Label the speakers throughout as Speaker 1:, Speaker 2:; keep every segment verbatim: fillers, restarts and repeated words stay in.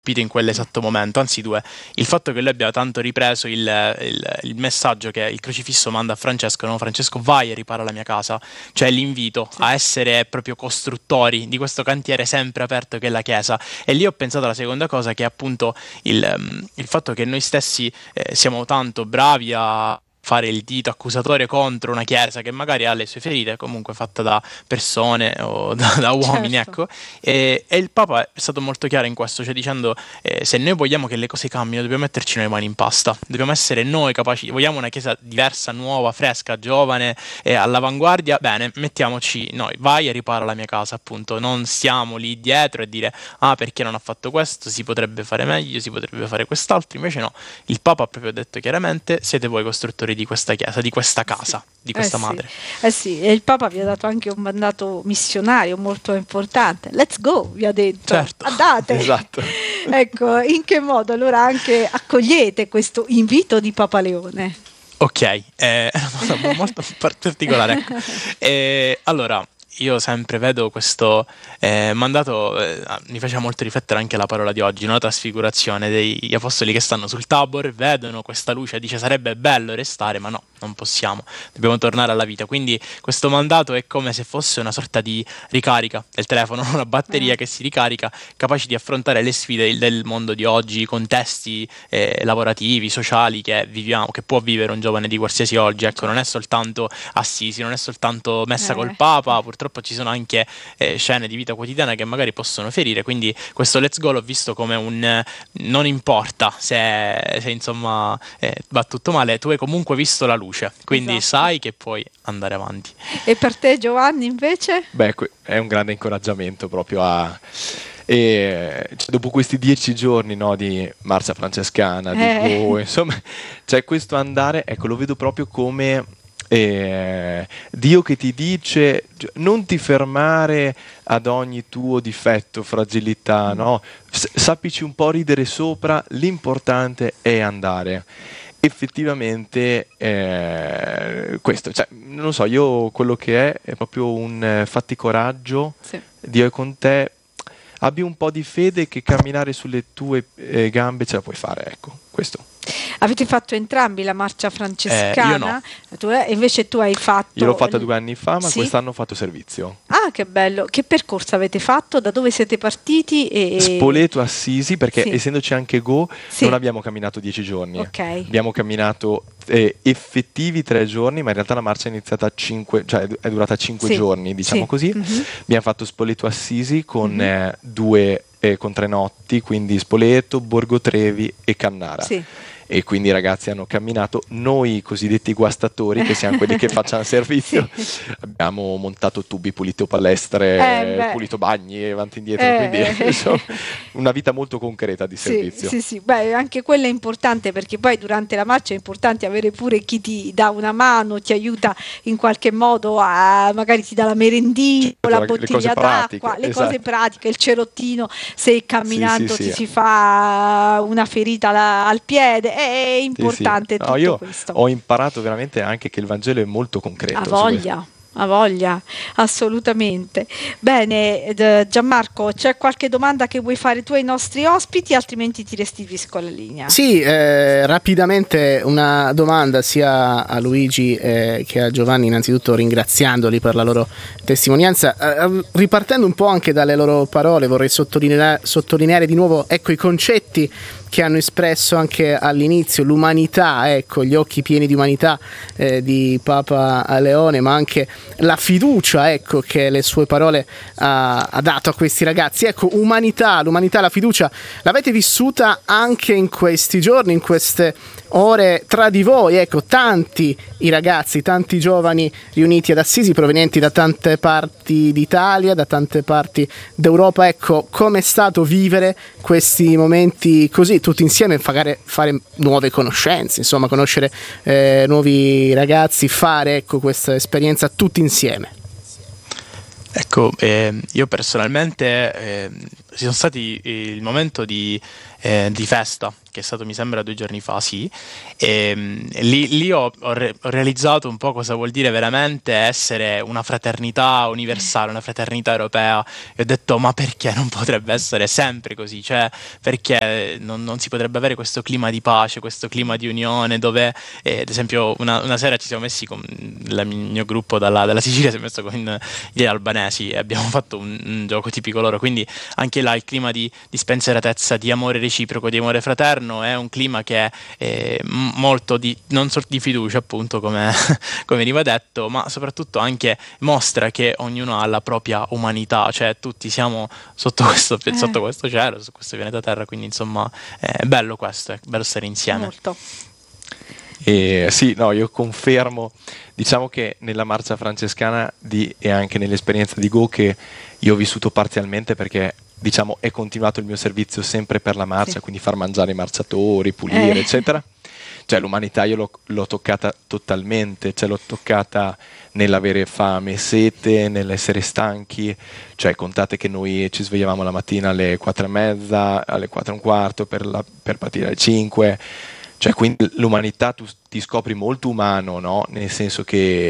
Speaker 1: in quell'esatto momento, anzi due, il fatto che lui abbia tanto ripreso il, il, il messaggio che il crocifisso manda a Francesco, no? Francesco, vai e ripara la mia casa, cioè l'invito sì. a essere proprio costruttori di questo cantiere sempre aperto che è la Chiesa. E lì ho pensato alla seconda cosa, che è appunto il, il fatto che noi stessi eh, siamo tanto bravi a fare il dito accusatore contro una chiesa che magari ha le sue ferite, comunque fatta da persone o da, da uomini, certo. ecco. E, e il Papa è stato molto chiaro in questo, cioè dicendo eh, se noi vogliamo che le cose cambino dobbiamo metterci noi le mani in pasta, dobbiamo essere noi capaci, vogliamo una chiesa diversa, nuova, fresca, giovane, eh, all'avanguardia, bene, mettiamoci noi, vai e ripara la mia casa, appunto, non stiamo lì dietro e dire ah perché non ha fatto questo, si potrebbe fare meglio, si potrebbe fare quest'altro, invece no, il Papa ha proprio detto chiaramente siete voi costruttori di questa chiesa, di questa casa, sì. di questa
Speaker 2: eh
Speaker 1: madre.
Speaker 2: Sì. Eh sì, e il Papa vi ha dato anche un mandato missionario molto importante. Let's go, vi ha detto.
Speaker 1: Certo.
Speaker 2: Andate.
Speaker 3: Esatto.
Speaker 2: Ecco, in che modo allora anche accogliete questo invito di Papa Leone?
Speaker 1: Ok, è una cosa molto particolare. Ecco. E, allora, io sempre vedo questo eh, mandato, eh, mi faceva molto riflettere anche la parola di oggi, no? Trasfigurazione degli apostoli che stanno sul Tabor, vedono questa luce e dice sarebbe bello restare, ma no, non possiamo, dobbiamo tornare alla vita. Quindi questo mandato è come se fosse una sorta di ricarica del telefono, una batteria eh. che si ricarica, capaci di affrontare le sfide del mondo di oggi, i contesti eh, lavorativi, sociali che viviamo, che può vivere un giovane di qualsiasi oggi. Ecco, non è soltanto Assisi, non è soltanto messa eh. col Papa, purtroppo Purtroppo ci sono anche eh, scene di vita quotidiana che magari possono ferire, quindi questo Let's Go l'ho visto come un eh, non importa se, se insomma eh, va tutto male, tu hai comunque visto la luce, quindi esatto. sai che puoi andare avanti.
Speaker 2: E per te Giovanni invece?
Speaker 3: Beh, è un grande incoraggiamento proprio a... E cioè, dopo questi dieci giorni, no, di marcia francescana, di
Speaker 2: eh.
Speaker 3: Go, insomma, cioè questo andare, ecco, lo vedo proprio come... Eh, Dio che ti dice non ti fermare ad ogni tuo difetto, fragilità, no? S- sappici un po' ridere sopra, l'importante è andare. Effettivamente eh, questo, cioè, non so, io quello che è è proprio un eh, fatti coraggio, sì. Dio è con te, abbi un po' di fede che camminare sulle tue eh, gambe ce la puoi fare, ecco, questo.
Speaker 2: Avete fatto entrambi la marcia francescana?
Speaker 1: Eh, io no.
Speaker 2: Tu, eh, invece tu hai fatto...
Speaker 3: Io l'ho fatta due anni fa, ma
Speaker 2: sì?
Speaker 3: quest'anno ho fatto servizio.
Speaker 2: Ah, che bello. Che percorso avete fatto? Da dove siete partiti? E...
Speaker 3: Spoleto, Assisi, perché
Speaker 2: sì.
Speaker 3: essendoci anche Go, sì. non abbiamo camminato dieci giorni.
Speaker 2: Okay.
Speaker 3: Abbiamo camminato eh, effettivi tre giorni, ma in realtà la marcia è iniziata a cinque, cioè è durata cinque sì. giorni, diciamo sì. così. Mm-hmm. Abbiamo fatto Spoleto, Assisi con mm-hmm. eh, due, eh, con tre notti, quindi Spoleto, Borgo Trevi e Cannara. Sì. E quindi i ragazzi hanno camminato, noi cosiddetti guastatori, che siamo quelli che facciamo servizio, sì. abbiamo montato tubi, pulito palestre, eh, pulito bagni e avanti e indietro,
Speaker 2: eh,
Speaker 3: quindi
Speaker 2: eh.
Speaker 3: insomma, una vita molto concreta di
Speaker 2: sì,
Speaker 3: servizio.
Speaker 2: Sì, sì, beh, anche quello è importante, perché poi durante la marcia è importante avere pure chi ti dà una mano, ti aiuta in qualche modo, a, magari ti dà la merendina, certo, la bottiglia d'acqua, pratiche, le esatto. cose pratiche, il cerottino, se camminando sì, sì, ti sì. si fa una ferita la, al piede. È importante sì, sì. No,
Speaker 3: tutto io
Speaker 2: questo.
Speaker 3: Ho imparato veramente anche che il Vangelo è molto concreto.
Speaker 2: Ha voglia, ha voglia, assolutamente. Bene, Gianmarco, c'è qualche domanda che vuoi fare tu ai nostri ospiti, altrimenti ti restituisco la linea.
Speaker 4: Sì, eh, rapidamente una domanda sia a Luigi eh, che a Giovanni, innanzitutto ringraziandoli per la loro testimonianza. Eh, ripartendo un po' anche dalle loro parole, vorrei sottolineare, sottolineare di nuovo ecco i concetti che hanno espresso anche all'inizio, l'umanità, ecco, gli occhi pieni di umanità eh, di Papa Leone, ma anche la fiducia, ecco, che le sue parole ha, ha dato a questi ragazzi. Ecco, umanità, l'umanità, la fiducia, l'avete vissuta anche in questi giorni, in queste ore tra di voi, ecco, tanti i ragazzi, tanti giovani riuniti ad Assisi, provenienti da tante parti d'Italia, da tante parti d'Europa. Ecco, com'è stato vivere questi momenti così, tutti insieme, fare, fare nuove conoscenze, insomma, conoscere eh, nuovi ragazzi, fare ecco questa esperienza tutti insieme.
Speaker 1: Ecco, eh, io personalmente eh, ci sono stati il momento di, eh, di festa che è stato mi sembra due giorni fa, sì, e, e lì, lì ho, ho, re, ho realizzato un po' cosa vuol dire veramente essere una fraternità universale, una fraternità europea, e ho detto ma perché non potrebbe essere sempre così, cioè perché non, non si potrebbe avere questo clima di pace, questo clima di unione dove eh, ad esempio una, una sera ci siamo messi con il mio gruppo dalla, dalla Sicilia, si è messo con gli albanesi e abbiamo fatto un, un gioco tipico loro, quindi anche là il clima di, di spensieratezza, di amore reciproco, di amore fraterno è un clima che è eh, molto di, non solo di fiducia appunto come, come veniva detto, ma soprattutto anche mostra che ognuno ha la propria umanità, cioè tutti siamo sotto questo, eh. sotto questo cielo, su questo pianeta Terra, quindi insomma è bello questo, è bello stare insieme.
Speaker 2: Molto.
Speaker 3: E, sì, no, io confermo, diciamo che nella marcia francescana di, e anche nell'esperienza di Go che io ho vissuto parzialmente perché diciamo è continuato il mio servizio sempre per la marcia, sì. Quindi far mangiare i marciatori, pulire, eh. eccetera. Cioè l'umanità io l'ho, l'ho toccata totalmente, cioè l'ho toccata nell'avere fame, sete, nell'essere stanchi, cioè contate che noi ci svegliavamo la mattina alle quattro e mezza, alle quattro e un quarto per, la, per partire alle cinque, cioè quindi l'umanità tu ti scopri molto umano, no? Nel senso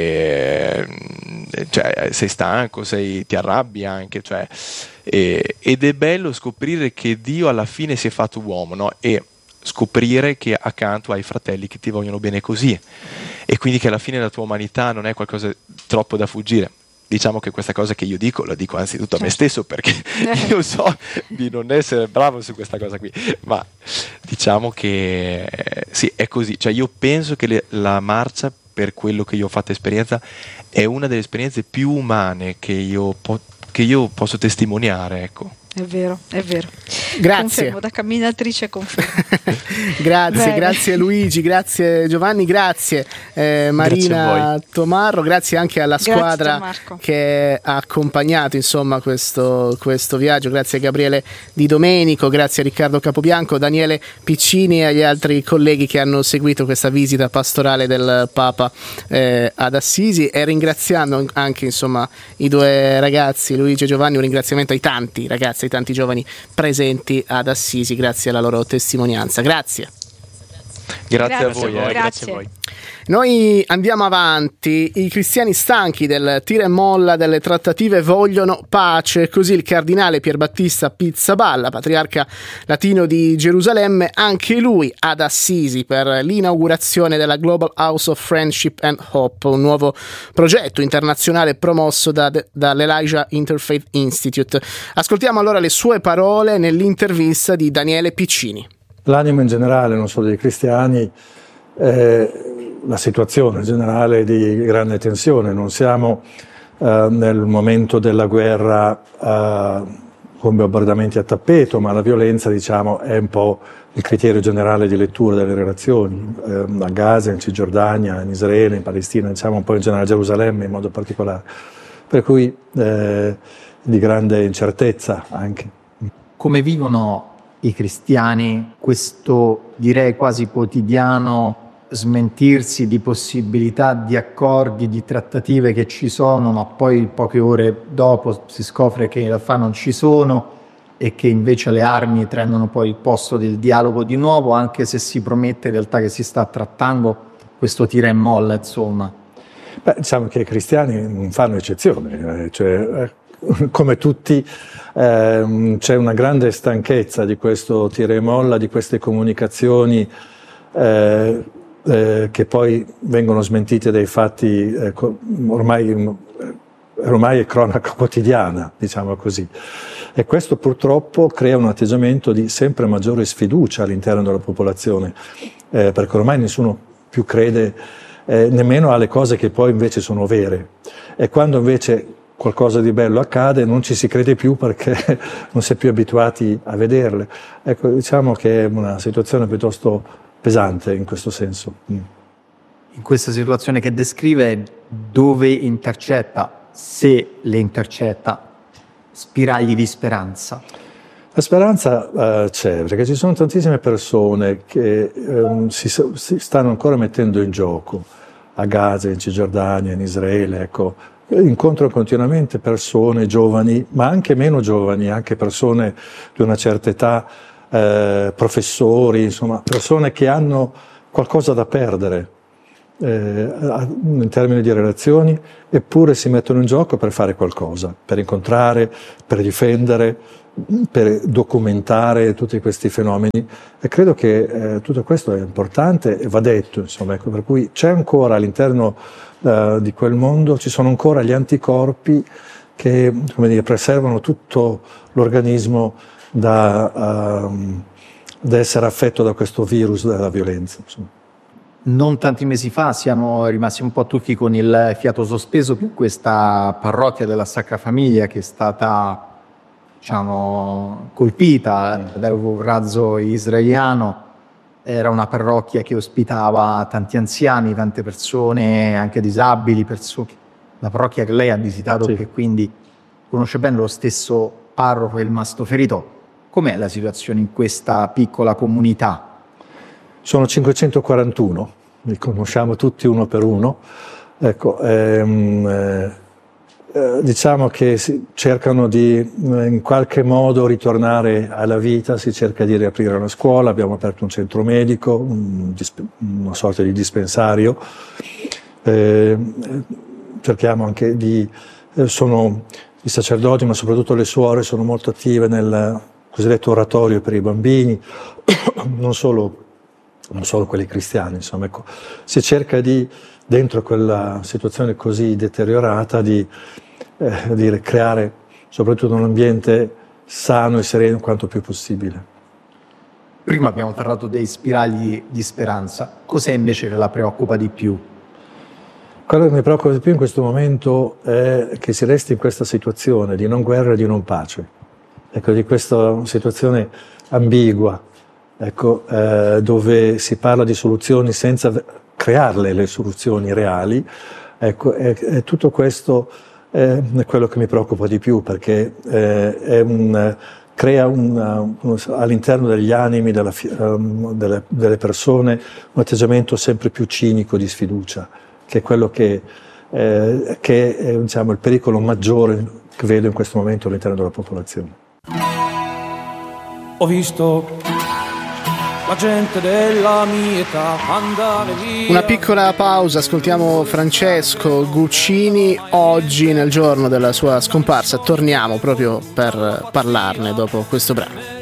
Speaker 3: che cioè, sei stanco, sei, ti arrabbi anche, cioè, e, ed è bello scoprire che Dio alla fine si è fatto uomo, no? E scoprire che accanto hai fratelli che ti vogliono bene così, e quindi che alla fine la tua umanità non è qualcosa troppo da fuggire. Diciamo che questa cosa che io dico, la dico anzitutto a me stesso perché io so di non essere bravo su questa cosa qui, ma diciamo che eh, sì, è così. Cioè io penso che le, la marcia, per quello che io ho fatto esperienza, è una delle esperienze più umane che io, po- che io posso testimoniare, ecco.
Speaker 2: È vero, è vero.
Speaker 4: Grazie.
Speaker 2: Confermo, da camminatrice confermo.
Speaker 4: Grazie,
Speaker 2: Bene.
Speaker 4: Grazie Luigi, grazie Giovanni, grazie eh, Marina
Speaker 3: grazie
Speaker 4: Tomarro, grazie anche alla squadra
Speaker 2: grazie,
Speaker 4: che ha accompagnato insomma questo, questo viaggio, grazie a Gabriele Di Domenico, grazie a Riccardo Capobianco, Daniele Piccini e agli altri colleghi che hanno seguito questa visita pastorale del Papa eh, ad Assisi, e ringraziando anche insomma i due ragazzi, Luigi e Giovanni, un ringraziamento ai tanti ragazzi, ai tanti giovani presenti ad Assisi, grazie alla loro testimonianza. Grazie.
Speaker 3: Grazie, grazie a voi.
Speaker 2: Grazie.
Speaker 3: Eh. grazie a voi.
Speaker 4: Noi andiamo avanti. I cristiani stanchi del tira e molla delle trattative vogliono pace. Così il cardinale Pierbattista Pizzaballa, patriarca latino di Gerusalemme, anche lui ad Assisi per l'inaugurazione della Global House of Friendship and Hope, un nuovo progetto internazionale promosso da, dall'Elijah Interfaith Institute. Ascoltiamo allora le sue parole nell'intervista di Daniele Piccini.
Speaker 5: L'animo in generale, non solo dei cristiani, eh, la situazione generale di grande tensione. Non siamo eh, nel momento della guerra eh, con bombardamenti a tappeto, ma la violenza, diciamo, è un po' il criterio generale di lettura delle relazioni, eh, a Gaza, in Cisgiordania, in Israele, in Palestina, diciamo un po' in generale a Gerusalemme in modo particolare. Per cui eh, di grande incertezza anche.
Speaker 6: Come vivono i cristiani questo, direi quasi quotidiano, smentirsi di possibilità di accordi, di trattative che ci sono, ma poi poche ore dopo si scopre che in realtà non ci sono e che invece le armi prendono poi il posto del dialogo di nuovo, anche se si promette in realtà che si sta trattando questo tira e molla, insomma.
Speaker 5: Beh, diciamo che i cristiani non fanno eccezione, cioè come tutti eh, c'è una grande stanchezza di questo tira e molla, di queste comunicazioni eh, eh, che poi vengono smentite dai fatti, eh, ormai, ormai è cronaca quotidiana, diciamo così. E questo purtroppo crea un atteggiamento di sempre maggiore sfiducia all'interno della popolazione, eh, perché ormai nessuno più crede eh, nemmeno alle cose che poi invece sono vere. E quando invece qualcosa di bello accade non ci si crede più perché non si è più abituati a vederle. Ecco, diciamo che è una situazione piuttosto pesante in questo senso.
Speaker 6: In questa situazione che descrive, dove intercetta, se le intercetta, spiragli di speranza?
Speaker 5: La speranza uh, c'è, perché ci sono tantissime persone che um, si, si stanno ancora mettendo in gioco a Gaza, in Cisgiordania, in Israele, ecco. Incontro continuamente persone giovani, ma anche meno giovani, anche persone di una certa età, eh, professori, insomma, persone che hanno qualcosa da perdere eh, in termini di relazioni, eppure si mettono in gioco per fare qualcosa, per incontrare, per difendere, per documentare tutti questi fenomeni, e credo che eh, tutto questo è importante e va detto, insomma, ecco, per cui c'è ancora all'interno eh, di quel mondo, ci sono ancora gli anticorpi che, come dire, preservano tutto l'organismo da, uh, da essere affetto da questo virus della violenza, insomma.
Speaker 6: Non tanti mesi fa siamo rimasti un po' tutti con il fiato sospeso per questa parrocchia della Sacra Famiglia che è stata, diciamo, colpita da un razzo israeliano. Era una parrocchia che ospitava tanti anziani, tante persone, anche disabili, persone. La parrocchia che lei ha visitato, sì, che quindi conosce bene, lo stesso parroco e il Mastoferito. Com'è la situazione in questa piccola comunità?
Speaker 5: Sono cinquecentoquarantuno, li conosciamo tutti uno per uno. Ecco, ehm, eh, eh, diciamo che si cercano di eh, in qualche modo ritornare alla vita, si cerca di riaprire una scuola, abbiamo aperto un centro medico, un, una sorta di dispensario. Eh, cerchiamo anche di... Eh, sono i sacerdoti, ma soprattutto le suore, sono molto attive nel cosiddetto oratorio per i bambini, non solo, non solo quelli cristiani, insomma, ecco. Si cerca di, dentro quella situazione così deteriorata, di, eh, di creare soprattutto un ambiente sano e sereno quanto più possibile.
Speaker 6: Prima abbiamo parlato dei spiragli di speranza, cos'è invece che la preoccupa di più?
Speaker 5: Quello che mi preoccupa di più in questo momento è che si resti in questa situazione di non guerra e di non pace. Ecco, di questa situazione ambigua, ecco, eh, dove si parla di soluzioni senza crearle le soluzioni reali. Ecco, e, e tutto questo è quello che mi preoccupa di più, perché eh, è un, crea un, un, all'interno degli animi della, um, delle, delle persone un atteggiamento sempre più cinico di sfiducia, che è quello che, eh, che è, diciamo, il pericolo maggiore che vedo in questo momento all'interno della popolazione.
Speaker 7: Ho visto la gente della mia età andare via.
Speaker 4: Una piccola pausa, ascoltiamo Francesco Guccini. Oggi, nel giorno della sua scomparsa, torniamo proprio per parlarne dopo questo brano.